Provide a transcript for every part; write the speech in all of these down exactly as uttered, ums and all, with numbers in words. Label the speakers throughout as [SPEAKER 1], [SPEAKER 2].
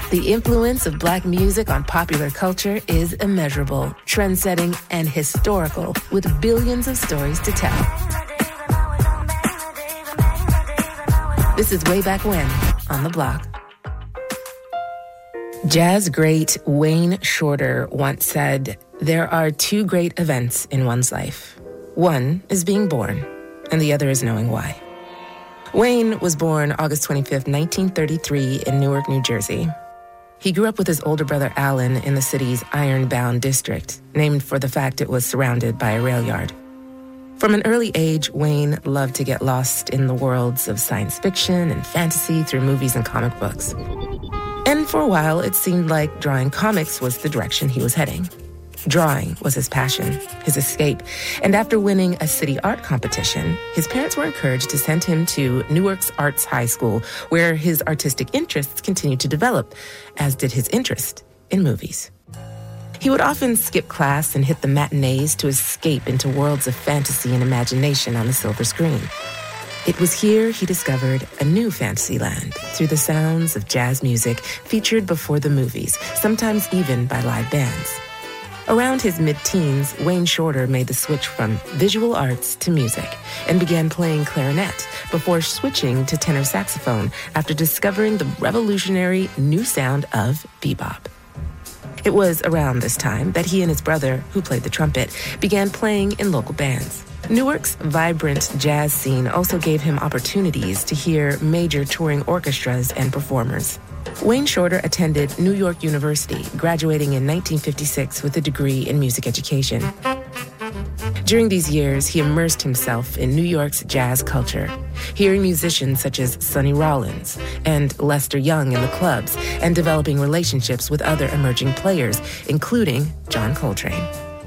[SPEAKER 1] The influence of Black music on popular culture is immeasurable, trend-setting, and historical, with billions of stories to tell. This is Way Back When on The Block. Jazz great Wayne Shorter once said, "There are two great events in one's life. One is being born, and the other is knowing why." Wayne was born August twenty-fifth, nineteen thirty-three in Newark, New Jersey. He grew up with his older brother Alan in the city's Ironbound district, named for the fact it was surrounded by a rail yard. From an early age, Wayne loved to get lost in the worlds of science fiction and fantasy through movies and comic books. And for a while, it seemed like drawing comics was the direction he was heading. Drawing was his passion, his escape, and after winning a city art competition, his parents were encouraged to send him to Newark's Arts High School, where his artistic interests continued to develop, as did his interest in movies. He would often skip class and hit the matinees to escape into worlds of fantasy and imagination on the silver screen. It was here he discovered a new fantasy land through the sounds of jazz music featured before the movies, sometimes even by live bands. Around his mid-teens, Wayne Shorter made the switch from visual arts to music and began playing clarinet before switching to tenor saxophone after discovering the revolutionary new sound of bebop. It was around this time that he and his brother, who played the trumpet, began playing in local bands. Newark's vibrant jazz scene also gave him opportunities to hear major touring orchestras and performers. Wayne Shorter attended New York University, graduating in nineteen fifty-six with a degree in music education. During these years, he immersed himself in New York's jazz culture, hearing musicians such as Sonny Rollins and Lester Young in the clubs, and developing relationships with other emerging players, including John Coltrane.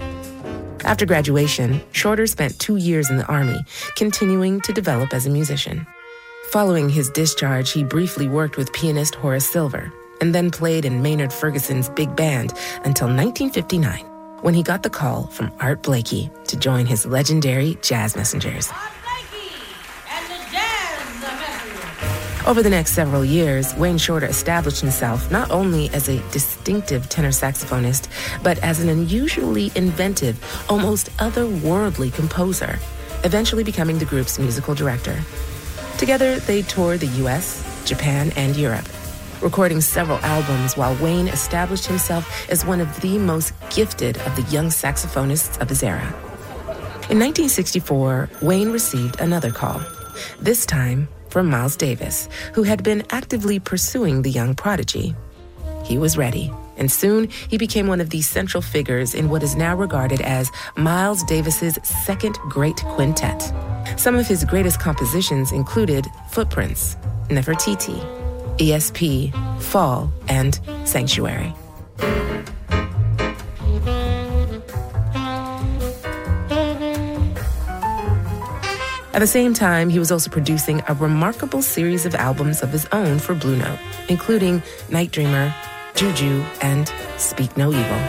[SPEAKER 1] After graduation, Shorter spent two years in the Army, continuing to develop as a musician. Following his discharge, he briefly worked with pianist Horace Silver, and then played in Maynard Ferguson's big band until nineteen fifty-nine, when he got the call from Art Blakey to join his legendary Jazz Messengers.
[SPEAKER 2] Art Blakey and the Jazz Messengers.
[SPEAKER 1] Over the next several years, Wayne Shorter established himself not only as a distinctive tenor saxophonist, but as an unusually inventive, almost otherworldly composer, eventually becoming the group's musical director. Together, they toured the U S, Japan, and Europe, recording several albums while Wayne established himself as one of the most gifted of the young saxophonists of his era. In nineteen sixty-four, Wayne received another call, this time from Miles Davis, who had been actively pursuing the young prodigy. He was ready, and soon he became one of the central figures in what is now regarded as Miles Davis's second great quintet. Some of his greatest compositions included Footprints, Nefertiti, E S P, Fall, and Sanctuary. At the same time, he was also producing a remarkable series of albums of his own for Blue Note, including Night Dreamer, Juju, and Speak No Evil.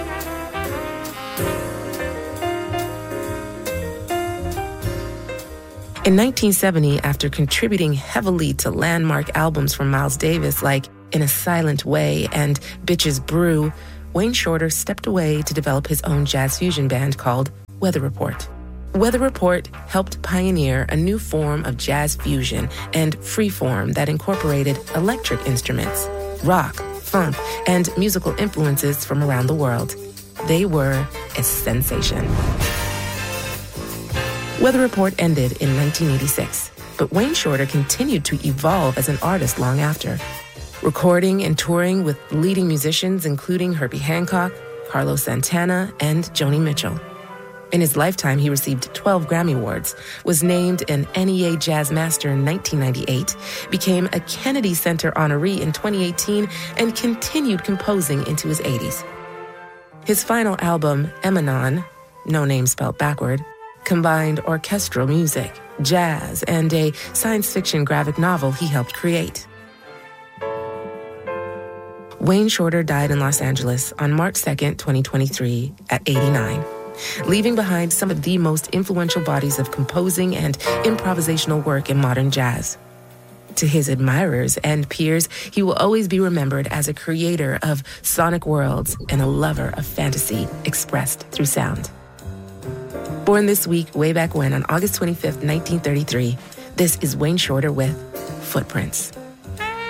[SPEAKER 1] In nineteen seventy, after contributing heavily to landmark albums from Miles Davis like In a Silent Way and Bitches Brew, Wayne Shorter stepped away to develop his own jazz fusion band called Weather Report. Weather Report helped pioneer a new form of jazz fusion and freeform that incorporated electric instruments, rock, funk, and musical influences from around the world. They were a sensation. Weather Report ended in nineteen eighty-six, but Wayne Shorter continued to evolve as an artist long after, recording and touring with leading musicians including Herbie Hancock, Carlos Santana, and Joni Mitchell. In his lifetime, he received twelve Grammy Awards, was named an N E A Jazz Master in nineteen ninety-eight, became a Kennedy Center honoree in twenty eighteen, and continued composing into his eighties. His final album, Emanon, no name spelled backward, combined orchestral music, jazz, and a science fiction graphic novel he helped create. Wayne Shorter died in Los Angeles on March second, twenty twenty-three, at eighty-nine, leaving behind some of the most influential bodies of composing and improvisational work in modern jazz. To his admirers and peers, he will always be remembered as a creator of sonic worlds and a lover of fantasy expressed through sound. Born this week, way back when, on August twenty-fifth, nineteen thirty-three, this is Wayne Shorter with Footprints.